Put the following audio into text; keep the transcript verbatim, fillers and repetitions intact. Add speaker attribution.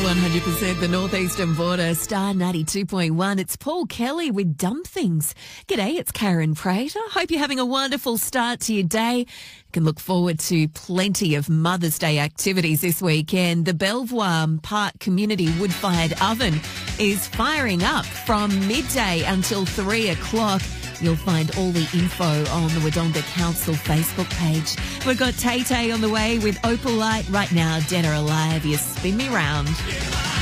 Speaker 1: one hundred percent the northeastern border, Star ninety-two point one. It's Paul Kelly with Dumb Things. G'day, it's Karen Prater. Hope you're having a wonderful start to your day. You can look forward to plenty of Mother's Day activities this weekend. The Belvoir Park Community Wood-Fired Oven is firing up from midday until three o'clock. You'll find all the info on the Wodonga Council Facebook page. We've got Tay Tay on the way with Opal Light right now. Dead or Alive, you spin me round.